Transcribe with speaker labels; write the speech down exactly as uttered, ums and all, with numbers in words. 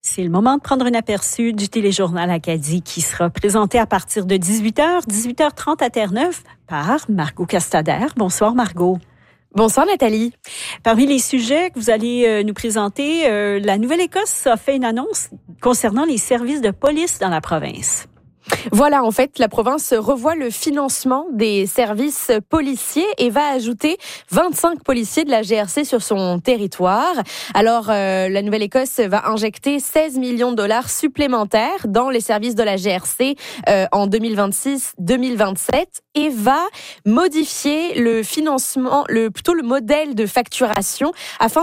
Speaker 1: C'est le moment de prendre un aperçu du téléjournal Acadie qui sera présenté à partir de dix-huit heures, dix-huit heures trente à Terre-Neuve par Margot Castader. Bonsoir Margot.
Speaker 2: Bonsoir Nathalie.
Speaker 1: Parmi les sujets que vous allez euh, nous présenter, euh, la Nouvelle-Écosse a fait une annonce concernant les services de police dans la province.
Speaker 2: Voilà, en fait, la province revoit le financement des services policiers et va ajouter vingt-cinq policiers de la G R C sur son territoire. Alors, euh, la Nouvelle-Écosse va injecter seize millions de dollars supplémentaires dans les services de la G R C euh, en deux mille vingt-six deux mille vingt-sept et va modifier le financement, le plutôt le modèle de facturation afin